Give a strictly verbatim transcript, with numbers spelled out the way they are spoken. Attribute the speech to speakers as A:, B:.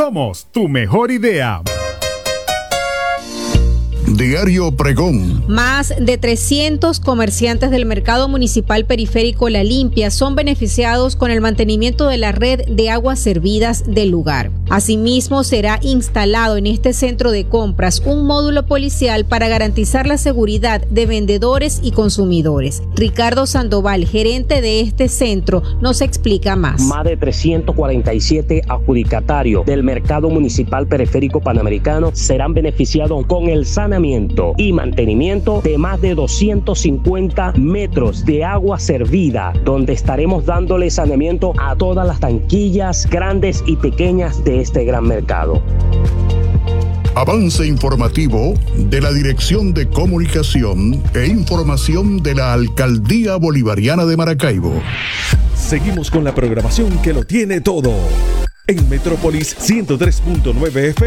A: Somos tu mejor idea.
B: Diario Pregón.
C: Más de trescientos comerciantes del mercado municipal periférico La Limpia son beneficiados con el mantenimiento de la red de aguas servidas del lugar. Asimismo, será instalado en este centro de compras un módulo policial para garantizar la seguridad de vendedores y consumidores. Ricardo Sandoval, gerente de este centro, nos explica más.
D: Más de trescientos cuarenta y siete adjudicatarios del mercado municipal periférico panamericano serán beneficiados con el saneamiento y mantenimiento de más de doscientos cincuenta metros de agua servida, donde estaremos dándole saneamiento a todas las tanquillas grandes y pequeñas de este gran mercado.
B: Avance informativo de la Dirección de Comunicación e Información de la Alcaldía Bolivariana de Maracaibo.
E: Seguimos con la programación que lo tiene todo. En Metrópolis ciento tres punto nueve F